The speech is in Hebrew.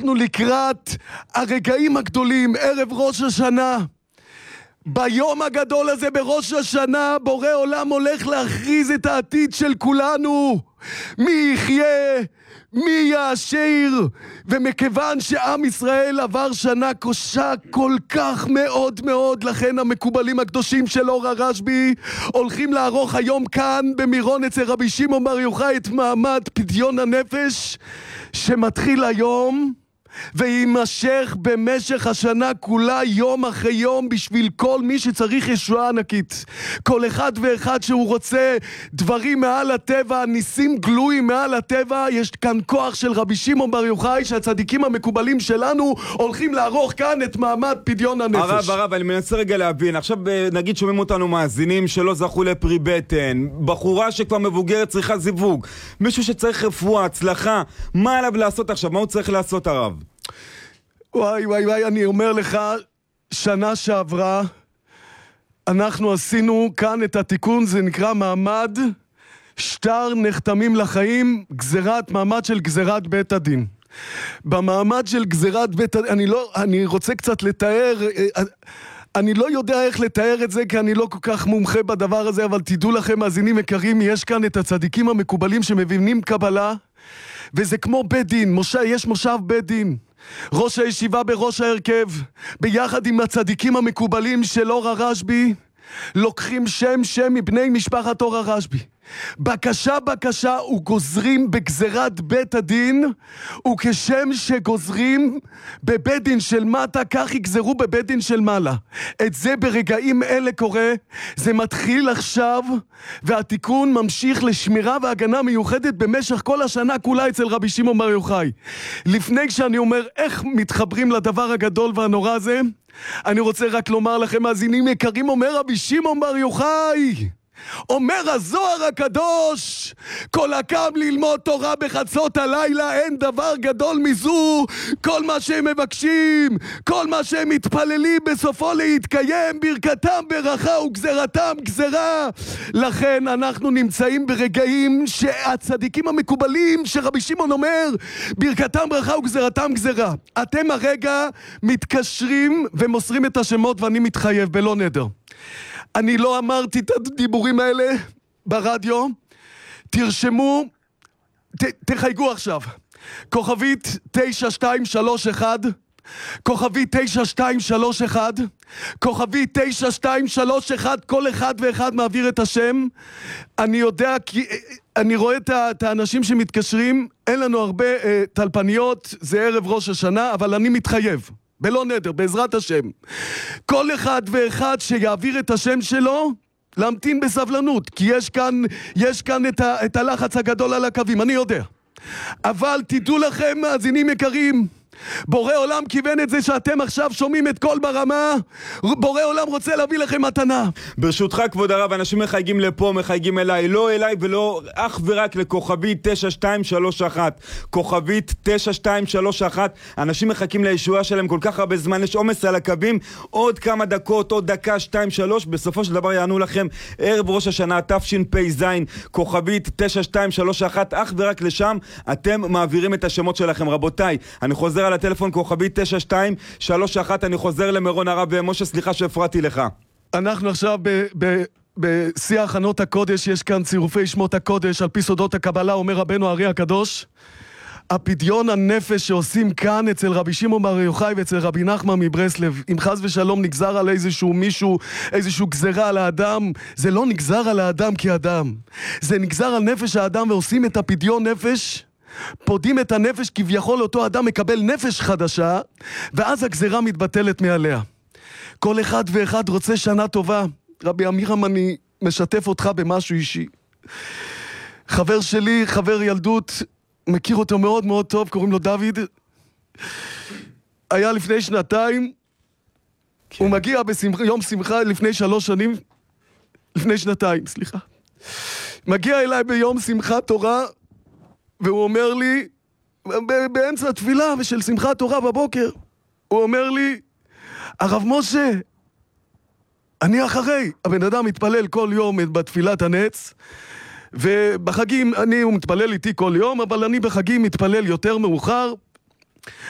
אנחנו לקראת הרגעים הגדולים, ערב ראש השנה. ביום הגדול הזה בראש השנה, בורא עולם הולך להכריז את העתיד של כולנו. מי יחיה, מי יעשיר. ומכיוון שעם ישראל עבר שנה קשה כל כך מאוד מאוד, לכן המקובלים הקדושים של אור הרשב"י הולכים לערוך היום כאן במירון אצל רבי שמעון בר יוחאי את מעמד פדיון הנפש, שמתחיל היום וימשך במשך השנה כולה, יום אחרי יום, בשביל כל מי שצריך ישועה ענקית. כל אחד ואחד שהוא רוצה דברים מעל הטבע, ניסים גלויים מעל הטבע. יש כאן כוח של רבי שמעון בר יוחאי, שהצדיקים המקובלים שלנו הולכים לערוך כאן את מעמד פדיון הנפש. הרב, אני מנסה רגע להבין. עכשיו נגיד שומעים אותנו מאזינים שלא זכו לפרי בטן, בחורה שכבר מבוגרת צריכה זיווג, מישהו שצריך רפואה, הצלחה, מה עליו לעשות עכשיו? מה הוא צריך לעשות, הרב? וואי, אני אומר לך, שנה שעברה אנחנו עשינו כאן את התיקון, זה נקרא מעמד שטר נחתמים לחיים, מעמד של גזירת בית הדין. במעמד של גזירת בית הדין, אני רוצה קצת לתאר, אני לא יודע איך לתאר את זה, כי אני לא כל כך מומחה בדבר הזה, אבל תדעו לכם, מאזינים יקרים, יש כאן את הצדיקים המקובלים שמבינים קבלה, וזה כמו בית דין, יש מושב בית דין. ראש הישיבה בראש ההרכב, ביחד עם הצדיקים המקובלים של אור הרשב"י, לוקחים שם מבני משפחת אור הרשב"י. בקשה וגוזרים בגזרת בית הדין, וכשם שגוזרים בבית דין של מטה, כך יגזרו בבית דין של מעלה. את זה ברגעים אלה קורה, זה מתחיל עכשיו, והתיקון ממשיך לשמירה והגנה מיוחדת במשך כל השנה כולה אצל רבי שמעון בר יוחאי. לפני שאני אומר איך מתחברים לדבר הגדול והנורא הזה, אני רוצה רק לומר לכם, מאזינים יקרים, אומר רבי שמעון בר יוחאי, אומר הזוהר הקדוש, כל הקם ללמוד תורה בחצות הלילה, אין דבר גדול מזו. כל מה שהם מבקשים, כל מה שהם מתפללים, בסופו להתקיים, ברכתם ברכה וגזרתם גזרה. לכן אנחנו נמצאים ברגעים שהצדיקים המקובלים שרבי שמעון אומר ברכתם ברכה וגזרתם גזרה. אתם הרגע מתקשרים ומוסרים את השמות, ואני מתחייב בלא נדר, אני לא אמרתי את הדיבורים האלה ברדיו. תרשמו, תחייגו עכשיו. כוכבית 9231, כוכבית 9231, כוכבית 9231, כל אחד ואחד מעביר את השם. אני יודע, כי אני רואה את האנשים שמתקשרים, אין לנו הרבה טלפניות, זה ערב ראש השנה, אבל אני מתחייב בלא נדר, בעזרת השם, כל אחד ואחד שיעביר את השם שלו, להמתין בסבלנות, כי יש כאן את הלחץ הגדול על הקווים, אני יודע. אבל תדעו לכם, מאזינים יקרים, בורא עולם כיוון את זה שאתם עכשיו שומעים את כל ברמה. בורא עולם רוצה להביא לכם מתנה. ברשותך כבוד הרב, אנשים מחייגים לפה, מחייגים אליי, לא אליי ולא אך ורק לכוכבית 9231, כוכבית 9231. אנשים מחכים לישועה שלהם כל כך הרבה זמן, יש עומס על הקווים, עוד כמה דקות, עוד דקה, 2-3, בסופו של דבר יענו לכם ערב ראש השנה תשפ"ז, כוכבית 9231, אך ורק לשם אתם מעבירים את השמות שלכם. רבותיי, אני חוזר על הטלפון, כוכבית 9231, אני חוזר למירון. הרב משה, סליחה שהפרעתי לך. אנחנו עכשיו בשיא הכנות הקודש, יש כאן צירופי שמות הקודש על פי סודות הקבלה. אומר רבנו הארי הקדוש, הפדיון הנפש שעושים כאן אצל רבי שמעון בר יוחאי ואצל רבי נחמן מברסלב, אם חס ושלום נגזר על איזשהו מישהו, איזשהו גזרה על האדם, זה לא נגזר על האדם כאדם, זה נגזר על נפש האדם, ועושים את הפדיון נפש, פודים את הנפש, כביכול אותו אדם מקבל נפש חדשה, ואז הגזרה מתבטלת מעליה. כל אחד ואחד רוצה שנה טובה. רבי אמירם, אני משתף אותך במשהו אישי. חבר שלי, חבר ילדות, מכיר אותו מאוד מאוד טוב, קוראים לו דוד. היה לפני שנתיים, כן. הוא מגיע ביום שמחה לפני 3 שנים, לפני שנתיים, סליחה. מגיע אליי ביום שמחת תורה, והוא אומר לי, באמצע התפילה ושל שמחת תורה בבוקר, הוא אומר לי, הרב משה, אני אחרי. הבן אדם מתפלל כל יום בתפילת הנץ, ובחגים הוא מתפלל איתי כל יום, אבל אני בחגים מתפלל יותר מאוחר.